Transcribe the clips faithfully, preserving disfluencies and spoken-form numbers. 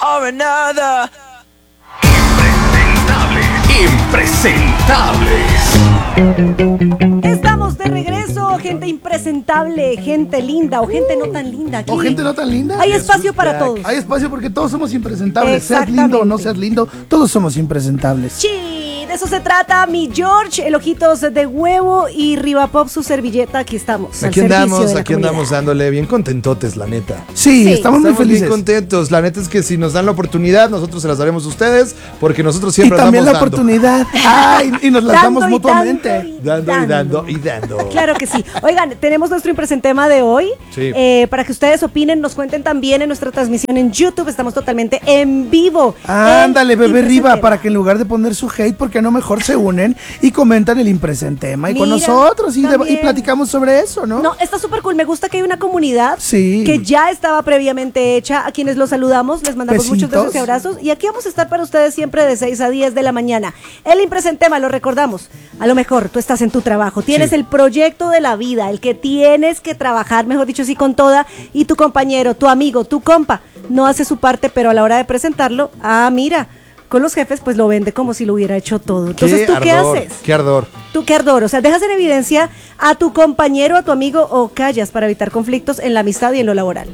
or another. Impresentables. Estamos de regreso, gente impresentable, gente linda o gente no tan linda. Aquí ¿O gente no tan linda? hay espacio para todos. Hay espacio porque todos somos impresentables. Seas lindo o no seas lindo, todos somos impresentables. Sí, de eso se trata. Mi George, el ojitos de huevo y Rivapop, su servilleta. Aquí estamos. Aquí al servicio andamos, de la aquí comunidad. andamos dándole bien contentotes, la neta. Sí, Sí. estamos muy Estamos felices. bien contentos. La neta es que si nos dan la oportunidad, nosotros se las daremos a ustedes, porque nosotros Y siempre también la andamos dando. oportunidad. Ay, y nos las Dando damos y mutuamente. dando y Dando y dando y dando. Claro que sí. Oigan, tenemos nuestro impresentema de hoy. Sí. Eh, para que ustedes opinen, nos cuenten también en nuestra transmisión en YouTube. Estamos totalmente en vivo. Ándale, El bebé Riva, impresentema. para que en lugar de poner su hate, porque no mejor se unen y comentan el impresentema y con Mira, nosotros y, de- y también. platicamos sobre eso, ¿no? No, está súper cool. Me gusta que hay una comunidad Sí. que ya estaba previamente hecha. A quienes los saludamos, les mandamos muchos Besitos. besos y abrazos. Y aquí vamos a estar para ustedes siempre de seis a diez de la mañana. El impresentema, lo recordamos. A lo mejor tú estás en tu trabajo, tienes Sí. el proyecto de la vida, el que tienes que trabajar, mejor dicho, sí, con toda. Y tu compañero, tu amigo, tu compa, no hace su parte, pero a la hora de presentarlo, ah, mira. Con los jefes, pues lo vende como si lo hubiera hecho todo. Entonces, ¿tú qué ardor, haces? Qué ardor. ¿Tú qué ardor? O sea, dejas en evidencia a tu compañero, a tu amigo o callas para evitar conflictos en la amistad y en lo laboral.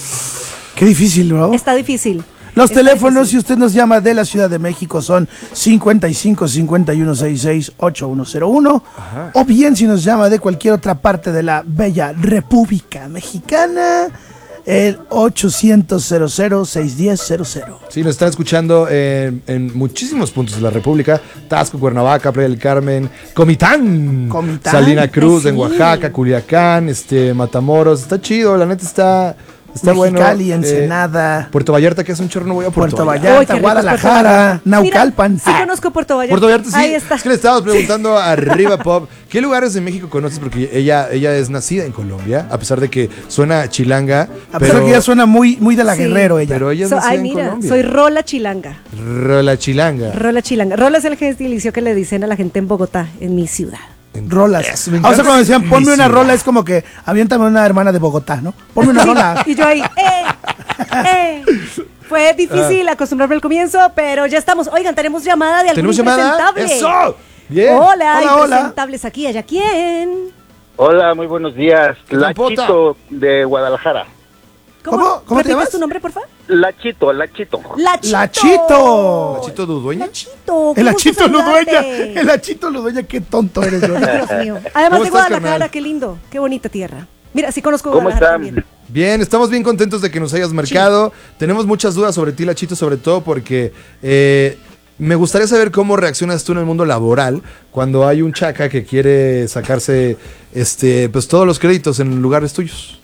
Qué difícil, ¿no? Está difícil. Los Está teléfonos, difícil. si usted nos llama de la Ciudad de México, son cincuenta y cinco, cincuenta y uno, sesenta y seis, ochenta y uno cero uno. O bien, si nos llama de cualquier otra parte de la bella República Mexicana, el ochocientos, cero cero, seiscientos diez, cero cero. Sí, nos están escuchando en, en muchísimos puntos de la República. Tasco, Cuernavaca, Playa del Carmen, Comitán, Comitán, Salina Cruz, sí. en Oaxaca, Culiacán, este, Matamoros. Está chido, la neta está, está Mexicali, bueno. Ensenada. Eh, Puerto Vallarta, que hace un chorro, no voy a Puerto, Puerto Vallarta. Vallarta, Uy, qué rico es Puerto Guadalajara, Vallarta. Naucalpan. Mira, sí conozco Puerto Vallarta. Puerto Vallarta, sí. Ahí está. Es que le estábamos preguntando a Riva Pop, ¿qué lugares de México conoces? Porque ella, ella es nacida en Colombia, a pesar de que suena chilanga. A pesar pero, de que ella suena muy, muy de la Sí. Guerrero, ella. pero ella es So- nacida ay, en mira, Colombia. soy Rola Chilanga. Rola chilanga. Rola Chilanga. Rola es el gentilicio que le dicen a la gente en Bogotá, en mi ciudad. Rolas. Eso, me Ah, o sea, encanta. cuando decían, ponme Mi una ciudad. rola, es como que aviéntame una hermana de Bogotá, ¿no? Ponme una rola. Y yo ahí, eh, eh. Fue difícil acostumbrarme al comienzo, pero ya estamos. Oigan, tenemos llamada de algún ¿Tenemos llamada? impresentable. ¡Eso! Bien. Hola, Hola, hola. impresentables aquí, allá. ¿Quién? Hola, muy buenos días. ¿Qué tal, Pota? Lachito de Guadalajara. ¿Cómo? ¿Cómo te ¿Repites llamas? tu nombre, por favor? Lachito, Lachito. Lachito. Lachito. ¿Lachito Dudueña? Lachito. qué El gusto Achito Ludueña. saludarte. El Achito Ludueña, qué tonto eres, yo. Dios mío. Además ¿Cómo de estás, Guadalajara, carnal? qué lindo, qué bonita tierra. Mira, sí conozco ¿Cómo Guadalajara están? también. Bien, estamos bien contentos de que nos hayas marcado. Tenemos muchas dudas sobre ti, Lachito, sobre todo porque eh, me gustaría saber cómo reaccionas tú en el mundo laboral cuando hay un chaca que quiere sacarse este, pues, todos los créditos en lugares tuyos.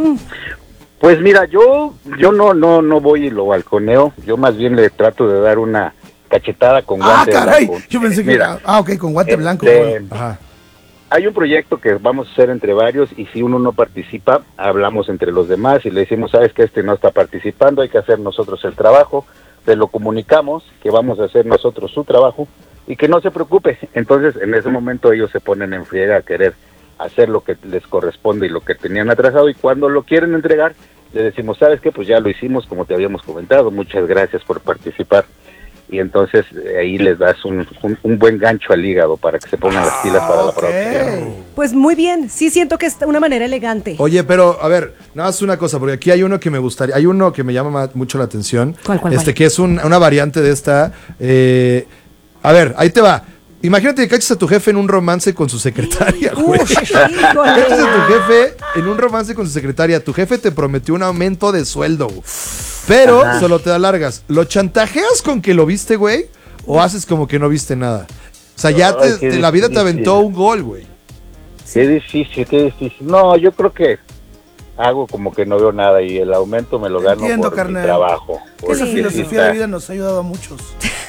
Pues mira, yo yo no no no voy y lo balconeo. Yo más bien le trato de dar una cachetada con Ah, guante caray. blanco. Yo pensé que Mira, Ah, ok, con guante blanco. este, bueno. Ajá. hay un proyecto que vamos a hacer entre varios y si uno no participa, hablamos entre los demás y le decimos, sabes que este no está participando, hay que hacer nosotros el trabajo, se lo comunicamos que vamos a hacer nosotros su trabajo y que no se preocupe. Entonces, en ese momento ellos se ponen en friega a querer hacer lo que les corresponde y lo que tenían atrasado y cuando lo quieren entregar, le decimos, sabes que pues ya lo hicimos como te habíamos comentado, muchas gracias por participar. Y entonces eh, ahí les das un, un, un buen gancho al hígado para que se pongan las pilas para la ok. próxima. Pues muy bien, sí siento que es una manera elegante. Oye, pero a ver, nada más una cosa, porque aquí hay uno que me gustaría, hay uno que me llama ma- mucho la atención. ¿Cuál, cuál, Este cuál? que es un- una variante de esta. eh, a ver, ahí te va. Imagínate que caches a tu jefe en un romance con su secretaria, güey. Uy, Cachas a híjole. tu jefe en un romance con su secretaria. Tu jefe te prometió un aumento de sueldo, güey. Pero Ajá. solo te da largas. ¿Lo chantajeas con que lo viste, güey? ¿O haces como que no viste nada? O sea, ya Ay, te- qué te- la vida te difícil. aventó un gol, güey. Qué difícil, qué difícil. No, yo creo que hago como que no veo nada y el aumento me lo gano Entiendo, por carnal. mi trabajo. Esa porque sí filosofía está- de vida nos ha ayudado a muchos.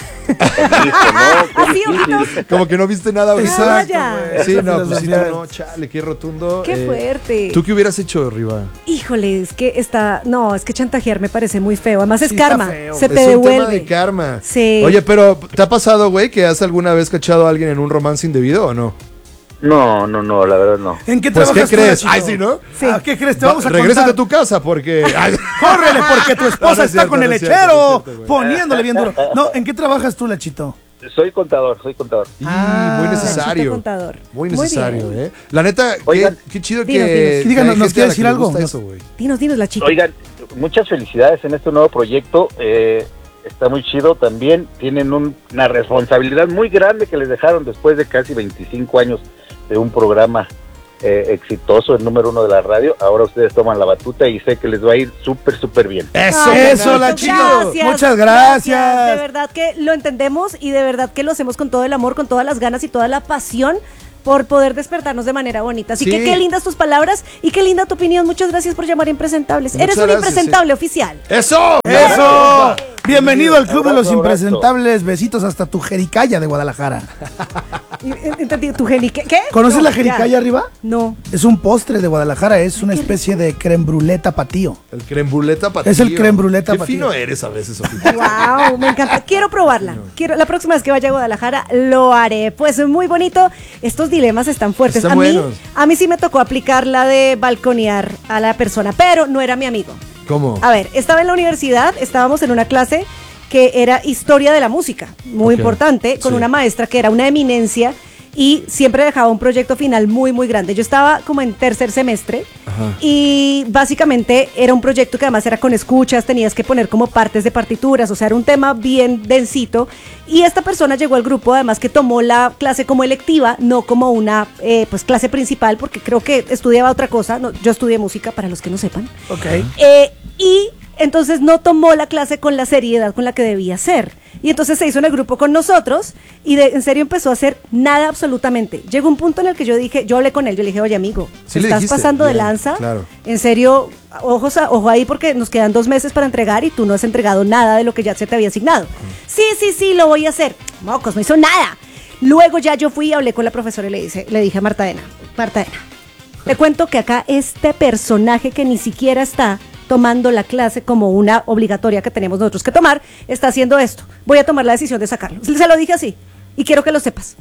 ¿no? Así, Qué difícil. ojitos. Como que no viste nada, güey. Exacto. vaya. güey. Sí, Esa no, pues sí, filosofía tú no, chale, qué rotundo. Qué Eh, fuerte. ¿Tú qué hubieras hecho, Riva? Híjole, es que está, no, es que chantajear me parece muy feo. Además es Sí, está karma, feo. se Es te un devuelve. tema de karma. Sí. Oye, pero ¿te ha pasado, güey, que has alguna vez cachado a alguien en un romance indebido o no? No, no, no, la verdad no. ¿En qué Pues, trabajas ¿qué tú, crees? Nachito? Ay, sí, ¿no? Sí. Ah, ¿qué crees? Te vamos a Regrésate contar. a tu casa porque... Ay. ¡Córrele, porque tu esposa No, no es está cierto, con no el es cierto, lechero! no es cierto, güey. Poniéndole bien duro. No, ¿en qué trabajas tú, Nachito? Soy contador, soy contador. Y Ah, muy Nachito necesario. contador. Muy Muy necesario, bien. ¿eh? La neta, qué, Oigan. qué chido Dinos, que... dinos. que Díganos, hay ¿nos gente quiere a la decir que le algo? gusta Nos- eso, güey. Dinos, dinos la chica. Oigan, muchas felicidades en este nuevo proyecto. Eh, está muy chido también. Tienen un- una responsabilidad muy grande que les dejaron después de casi veinticinco años de un programa eh, exitoso, el número uno de la radio. Ahora ustedes toman la batuta y sé que les va a ir súper, súper bien. Eso, Ay, Eso, carnal, la qué chica. chido. Gracias, Muchas gracias. De verdad que lo entendemos y de verdad que lo hacemos con todo el amor, con todas las ganas y toda la pasión por poder despertarnos de manera bonita. Así Sí. que qué lindas tus palabras y qué linda tu opinión. Muchas gracias por llamar a Impresentables. Muchas Eres un gracias, impresentable oficial. ¡Eso! ¡Eso! Bienvenido al Club de los Abrazo, abrazo. Impresentables. Besitos hasta tu jericaya de Guadalajara. Y- Entendí, ¿tu geni qué? ¿Qué? ¿Conoces No, la ya. jericaya arriba? No. Es un postre de Guadalajara, es una especie de creme brûlée tapatío. El creme brûlée tapatío. Es el creme brûlée tapatío. Qué fino eres a veces, Sofía. Wow, me encanta. Quiero probarla. Quiero la próxima vez que vaya a Guadalajara lo haré. Pues muy bonito. Estos dilemas están fuertes. Están a mí, buenos. a mí sí me tocó aplicar la de balconear a la persona, pero no era mi amigo. ¿Cómo? A ver, estaba en la universidad, estábamos en una clase que era historia de la música, muy Ok, importante, con sí. una maestra que era una eminencia y siempre dejaba un proyecto final muy, muy grande. Yo estaba como en tercer semestre Ajá. y básicamente era un proyecto que además era con escuchas, tenías que poner como partes de partituras, o sea, era un tema bien densito. Y esta persona llegó al grupo, además que tomó la clase como electiva, no como una eh, pues clase principal, porque creo que estudiaba otra cosa. No, yo estudié música, para los que no sepan. Ok. Eh, y entonces no tomó la clase con la seriedad con la que debía ser. Y entonces se hizo en el grupo con nosotros y de, en serio empezó a hacer nada absolutamente. Llegó un punto en el que yo dije, yo hablé con él, yo le dije, oye amigo, Sí ¿te le estás dijiste, pasando de bien, lanza? claro. En serio, ojos a- ojo ahí porque nos quedan dos meses para entregar y tú no has entregado nada de lo que ya se te había asignado. Sí, sí, sí, lo voy a hacer. Mocos, no hizo nada. Luego ya yo fui y hablé con la profesora y le, dice, le dije a Marta Dena, Marta Dena, te cuento que acá este personaje que ni siquiera está tomando la clase como una obligatoria que tenemos nosotros que tomar, está haciendo esto. Voy a tomar la decisión de sacarlo. Se lo dije así y quiero que lo sepas.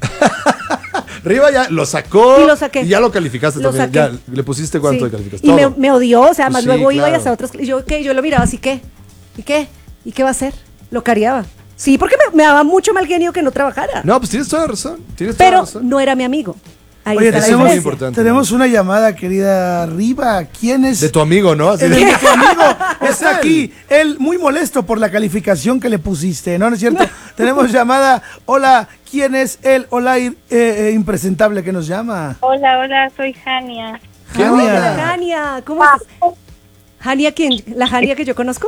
Riva ya lo sacó. Y lo saqué. Y ya lo calificaste Lo también. saqué. Ya le pusiste cuánto Sí. le calificaste. Y me, Todo. me odió, o sea, además Pues sí, luego iba y claro. hasta otras. Y yo, ¿qué? Yo lo miraba así, ¿qué? ¿Y qué? ¿Y qué va a hacer? Lo cariaba. Sí, porque me, me daba mucho mal genio que no trabajara. No, pues tienes toda la razón. Tienes toda la pero razón. no era mi amigo. Ahí Oye, está la tenemos, muy diferencia. importante. tenemos una llamada, querida Riva. ¿Quién es? De tu amigo, ¿no? Así Eh, de- de tu amigo. Es Está él. aquí. Él muy molesto por la calificación que le pusiste. ¿No, ¿No es cierto? Tenemos llamada. Hola, ¿quién es el hola eh, eh, impresentable que nos llama? Hola, hola, soy Jania. Jania. Hola, Jania, ¿cómo estás? ¿Jania quién? ¿La Jania que yo conozco?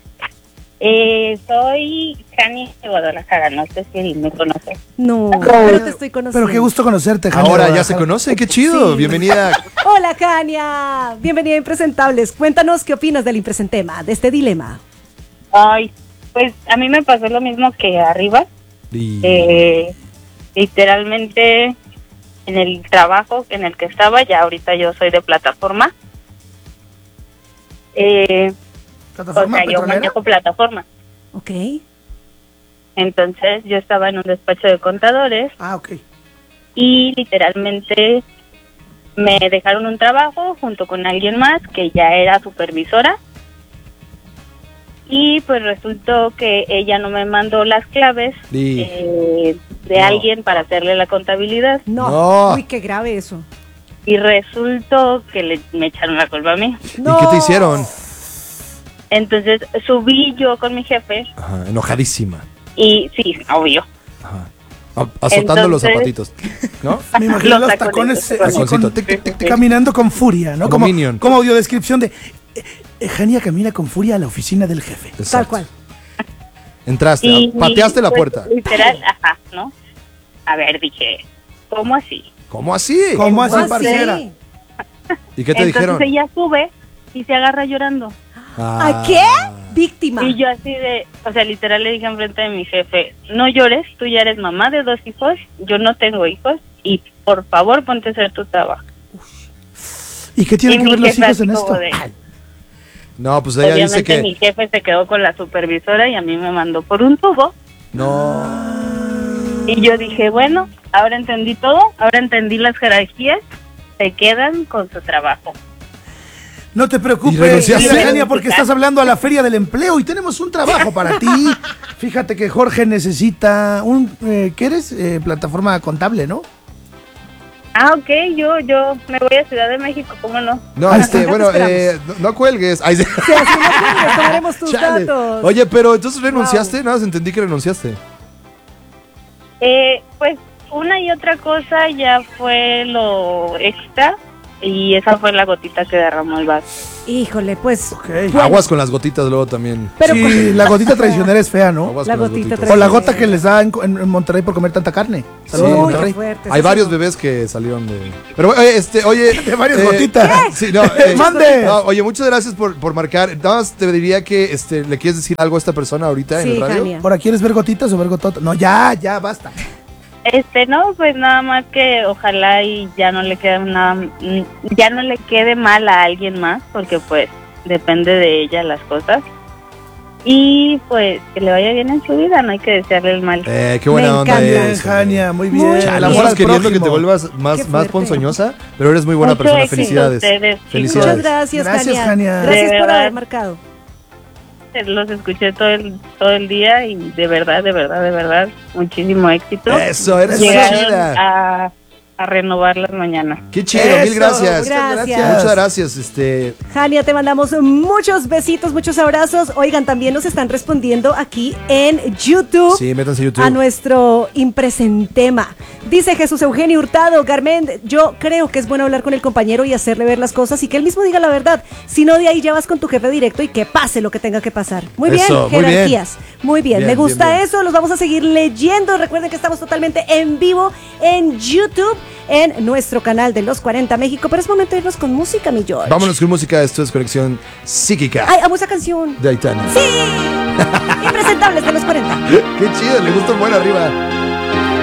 Eh, soy Jania de Guadalajara, no sé si me conoces. No, pero te estoy conociendo. Pero qué gusto conocerte, Jania. Ahora ya Guadalajara. se conocen, qué chido. Sí. Bienvenida. Hola, Jania. Bienvenida a Impresentables. Cuéntanos qué opinas del impresentema, de este dilema. Ay, pues a mí me pasó lo mismo que arriba. Y- Eh, literalmente en el trabajo en el que estaba, ya ahorita yo soy de plataforma. Eh, o ¿Plataforma sea, yo petrolera? manejo plataforma. Ok. Entonces yo estaba en un despacho de contadores Ah, ok. y literalmente me dejaron un trabajo junto con alguien más que ya era supervisora y pues resultó que ella no me mandó las claves Y- eh, de No. alguien para hacerle la contabilidad No. No. Uy, qué grave eso. y resultó que le, me echaron la culpa a mí. No. ¿Y qué te hicieron? Entonces subí yo con mi jefe Ajá, enojadísima. y sí, obvio. Ajá. A- Azotando los Entonces- zapatitos. ¿No? Me imagino Los los tacones, tacones, eh, los así taconcitos. con- Tic, tic, tic, tic. caminando con furia, ¿no? Como Como, Minion. como audiodescripción de eh, eh, Jania camina con furia a la oficina del jefe. Tal Exacto. cual. Entraste, Y, pateaste la pues, puerta. Literal, ajá, ¿no? A ver, dije, ¿cómo así? ¿Cómo así? ¿Cómo así, Ah, parcera? sí. ¿Y qué te Entonces dijeron? ella sube y se agarra llorando. ¿A qué? Víctima. Y yo así de, o sea, literal le dije enfrente de mi jefe, no llores, tú ya eres mamá de dos hijos, yo no tengo hijos y por favor ponte a hacer tu trabajo. ¿Y qué tienen Y que mi ver los jefe hijos en así esto? como de- No, pues ella dice Obviamente mi que... jefe se quedó con la supervisora y a mí me mandó por un tubo. No. Y yo dije, bueno, ahora entendí todo, ahora entendí las jerarquías, se quedan con su trabajo. No te ¿Y preocupes, renunciaste? mira, Jania, porque estás hablando a la Feria del Empleo y tenemos un trabajo para ti. Fíjate que Jorge necesita un, eh, ¿qué eres? Eh, plataforma contable, ¿no? Ah, ok, yo, yo me voy a Ciudad de México, ¿cómo no? No, Ahí este, está, bueno, te eh, no, no cuelgues. Ay, sí. Si así no quieres, tomaremos tus Chale. datos. Oye, pero entonces renunciaste, nada más entendí que renunciaste. Eh, pues una y otra cosa ya fue lo extra y esa fue la gotita que derramó el vaso. Híjole, pues. Ok. Bueno, Aguas con las gotitas luego también. pero sí, la gotita traicionera es fea, ¿no? Aguas La con las gotita gotitas. O la gota que les da en, en- en Monterrey por comer tanta carne. Saludos a Uy, Monterrey. qué fuerte. Hay eso varios sí. bebés que salieron de. Pero oye, este, oye. De varias eh, gotitas. Sí, no, eh, ¡Mande! no, oye, muchas gracias por, por marcar. Nada más te diría que este, le quieres decir algo a esta persona ahorita en Sí, el radio. Jania. Ahora, ¿quieres ver gotitas o ver gototas? No, ya, ya, basta. Este, no, pues nada más que ojalá y ya no le quede nada, mm, ya no le quede mal a alguien más, porque pues depende de ella las cosas. Y pues que le vaya bien en su vida, no hay que desearle el mal. Eh, qué buena Me onda encanta. Bien, es. Jania, muy bien. Muy El bien. amor Estamos al queriendo que te prójimo. vuelvas Qué más, más fuerte. ponzoñosa, pero eres muy buena Mucho persona. éxito a Felicidades. ustedes, chicos. Felicidades. Muchas gracias, Gracias, Jania. Jania. Gracias De por verdad. haber marcado. Los escuché todo el todo el día y de verdad, de verdad, de verdad, muchísimo éxito. Eso, eres una Llegaron chida. a, a renovar las mañanas. Qué chido, Eso, mil gracias. gracias. Muchas gracias. Este, Jania, te mandamos muchos besitos, muchos abrazos. Oigan, también nos están respondiendo aquí en YouTube. sí, métanse a YouTube. A nuestro impresentema. Dice Jesús Eugenio Hurtado, Carmen, yo creo que es bueno hablar con el compañero y hacerle ver las cosas y que él mismo diga la verdad. Si no, de ahí ya vas con tu jefe directo y que pase lo que tenga que pasar. Muy bien, Eso, muy bien. jerarquías. Muy bien, Bien, me gusta bien, bien. eso, los vamos a seguir leyendo. Recuerden que estamos totalmente en vivo en YouTube, en nuestro canal de Los cuarenta México. Pero es momento de irnos con música, mi George. Vámonos con música. Esto es Conexión Psíquica Ay, amo esa canción. de Aitana. ¡Sí! Impresentables de Los cuarenta. Qué chido, le gusta un buen arriba.